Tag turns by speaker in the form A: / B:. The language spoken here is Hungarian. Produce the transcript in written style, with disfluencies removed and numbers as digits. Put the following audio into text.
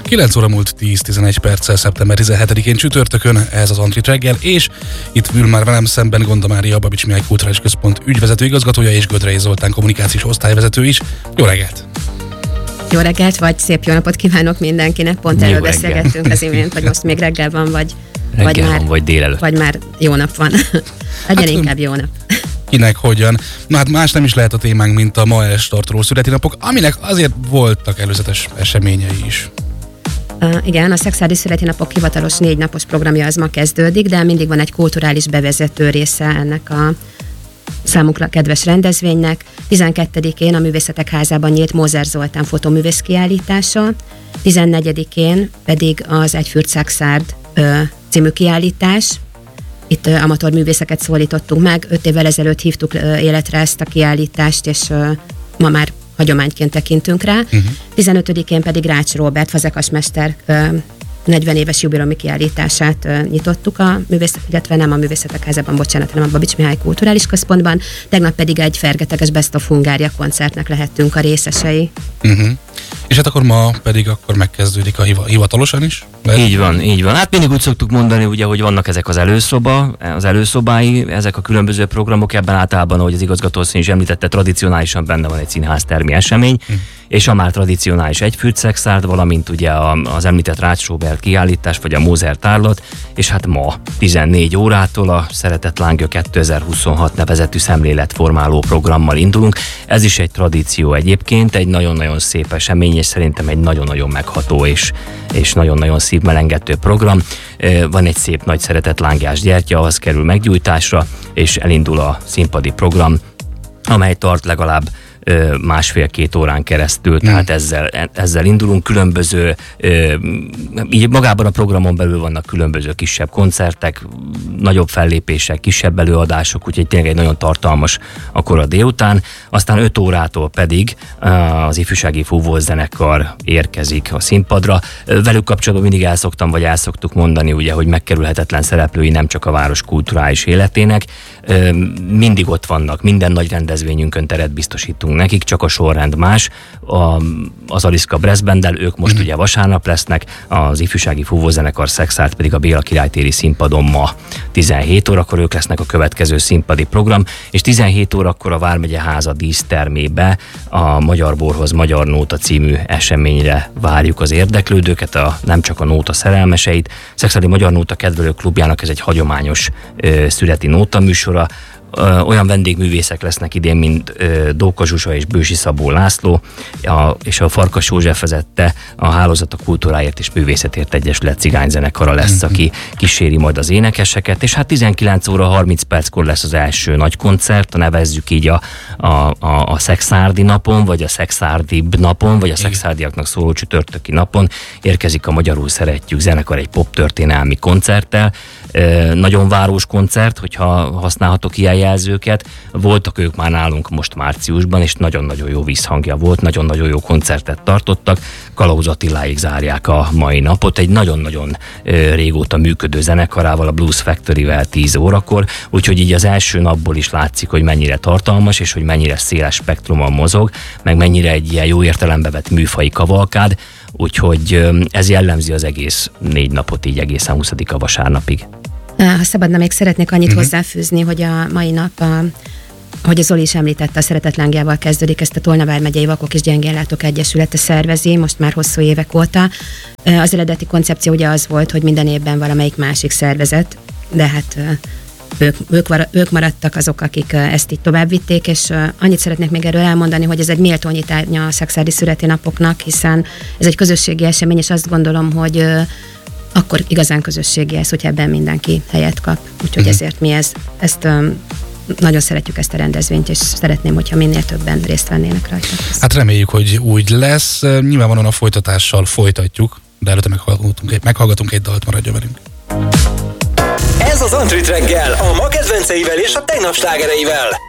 A: 9 óra múlt 10-11 perccel szeptember 17-én csütörtökön, ez az Antrit reggel, és itt ül már velem szemben Gonda Mária, a Babits Mihály Kulturális Központ ügyvezető igazgatója és Gödrei Zoltán kommunikációs osztályvezető is. Jó reggelt!
B: Jó reggelt, vagy szép jó napot kívánok mindenkinek. Pont erről beszélgettünk az imént, hogy most még reggel van, vagy
C: délelőtt.
B: Vagy már jó nap van. Legyen inkább jó nap.
A: Kinek hogyan. Na hát más nem is lehet a témánk, mint a ma elstartoló születinapok, aminek azért voltak előzetes eseményei is.
B: Igen, a szexuális születinapok hivatalos 4 napos programja az ma kezdődik, de mindig van egy kulturális bevezető része ennek a számunkra kedves rendezvénynek. 12-én a Művészetek Házában nyílt Mózer Zoltán fotóművész kiállítása, 14-én pedig az Egy fürt Szexárd című kiállítás. Itt amatőr művészeket szólítottunk meg, 5 évvel ezelőtt hívtuk életre ezt a kiállítást, és ma már hagyományként tekintünk rá. 15-én pedig Rács Róbert fazekasmester 40 éves jubileumi kiállítását nyitottuk illetve nem a Művészetek Házában, bocsánat, hanem a Babits Mihály Kulturális Központban. Tegnap pedig egy fergeteges Best of Hungária koncertnek lehettünk a részesei.
A: És hát akkor ma pedig megkezdődik a hivatalosan is?
C: Így van. Hát mindig úgy szoktuk mondani, ugye, hogy vannak ezek az előszobái, ezek a különböző programok, ebben általában, ahogy az igazgatóasszony is említette, tradicionálisan benne van egy színháztermi esemény, és a már tradicionális Egy fürt Szexárd, valamint ugye az említett Rács Róbert kiállítás, vagy a Mózer tárlat, és hát ma 14 órától a Szeretett Lángja 2026 nevezetű szemléletformáló programmal indulunk. Ez is egy tradíció egyébként, egy nagyon-nagyon szép esemény, és szerintem egy nagyon-nagyon megható és nagyon-nagyon szívmelengető program. Van egy szép nagy szeretett lángjás gyertya, az kerül meggyújtásra, és elindul a színpadi program, amely tart legalább 1,5-2 órán keresztül, tehát ezzel indulunk. Különböző, így magában a programon belül vannak különböző kisebb koncertek, nagyobb fellépések, kisebb előadások, úgyhogy tényleg egy nagyon tartalmas akkor a délután. Aztán 5 órától pedig az ifjúsági fúvózenekar érkezik a színpadra. Velük kapcsolatban mindig el szoktuk mondani, ugye, hogy megkerülhetetlen szereplői nem csak a város kulturális életének. Mindig ott vannak, minden nagy rendezvényünkön teret biztosítunk nekik, csak a sorrend más. Az Aliszka Brass Banddel, ők most ugye vasárnap lesznek, az ifjúsági fúvózenekar Szexárd pedig a Béla királytéri színpadon ma 17 órakor, ők lesznek a következő színpadi program, és 17 órakor a Vármegye Háza dísztermébe a Magyar Borhoz Magyar Nóta című eseményre várjuk az érdeklődőket, nem csak a nóta szerelmeseit. Szexárdi Magyar Nóta Kedvelő Klubjának ez egy hagyományos születi nóta műsora. Olyan vendégművészek lesznek idén, mint Dóka Zsuzsa és Bősi Szabó László, és a Farkas József vezette a Hálózat a Kultúráért és Művészetért Egyesület cigányzenekara lesz, aki kíséri majd az énekeseket, és hát 19 óra 30 perckor lesz az első nagy koncert, nevezzük így a szexárdi napon, vagy a szexárdibb napon, vagy a szexárdiaknak szóló csütörtöki napon érkezik a Magyarul Szeretjük zenekar egy poptörténelmi koncerttel. Nagyon város koncert, hogyha használhatok ilyen jelzőket. Voltak ők már nálunk most márciusban, és nagyon-nagyon jó visszhangja volt, nagyon-nagyon jó koncertet tartottak. Kalauz Attiláig zárják a mai napot, egy nagyon-nagyon régóta működő zenekarával, a Blues Factory-vel 10 órakor, úgyhogy így az első napból is látszik, hogy mennyire tartalmas, és hogy mennyire széles spektrumon mozog, meg mennyire egy ilyen jó értelembe vett műfai kavalkád, úgyhogy ez jellemzi az egész 4 napot így egészen 20-a vasárnapig.
B: Ha szabadna, még szeretnék annyit hozzáfűzni, hogy a mai nap, ahogy az Zoli is említette, a Szeretett Lángjával kezdődik, ezt a Tolna vármegyei Vakok és Gyengénlátók Egyesülete szervezi, most már hosszú évek óta. Az eredeti koncepció ugye az volt, hogy minden évben valamelyik másik szervezet, de hát ők maradtak azok, akik ezt így tovább vitték, és annyit szeretnék még erről elmondani, hogy ez egy méltó nyitánya a szexárdi születinapoknak, hiszen ez egy közösségi esemény, és azt gondolom, hogy akkor igazán közösségi ez, hogyha ebben mindenki helyet kap. Úgyhogy ezért mi ezt nagyon szeretjük ezt a rendezvényt, és szeretném, hogyha minél többen részt vennének rajta.
A: Hát reméljük, hogy úgy lesz. Nyilvánvalóan a folytatással folytatjuk, de előtte meghallgatunk egy dalt, maradjon velünk.
D: Ez az Antrit reggel, a ma kedvenceivel és a tegnap slágereivel.